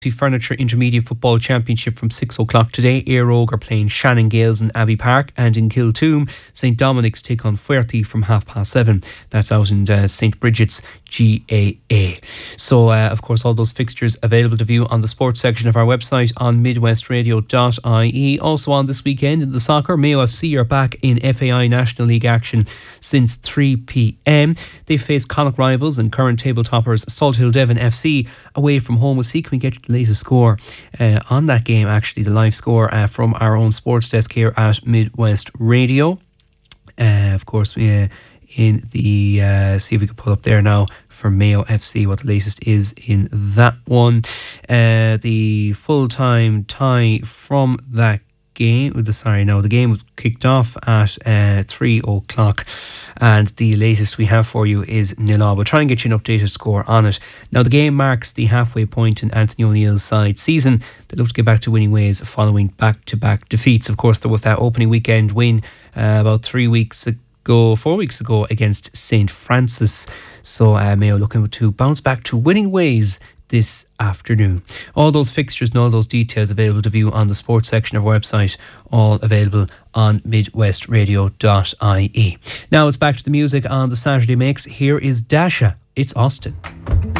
Furniture Intermediate Football Championship from 6 o'clock today. Éire Óg are playing Shannon Gales in Abbey Park, and in Kiltoom, St Dominic's take on Fuerty from 7:30. That's out in St Bridget's GAA. So, of course, all those fixtures available to view on the sports section of our website on midwestradio.ie. Also on this weekend in the soccer, Mayo FC are back in FAI National League action since 3 p.m. They face Connacht rivals and current table toppers Salthill Devon FC away from home. We'll see, can we get the latest score on that game, actually, the live score from our own sports desk here at Midwest Radio. Of course, in the see if we can pull up there now for Mayo FC what the latest is in that one. The full-time tie from that game, the game was kicked off at 3 o'clock, and the latest we have for you is 0-0. We'll try and get you an updated score on it. Now, the game marks the halfway point in Anthony O'Neill's side season. They look to get back to winning ways following back-to-back defeats. Of course, there was that opening weekend win about 4 weeks ago against St Francis. So Mayo looking to bounce back to winning ways this afternoon. All those fixtures and all those details available to view on the sports section of our website, all available on midwestradio.ie. Now it's back to the music on the Saturday Mix. Here is Dasha. It's Austin.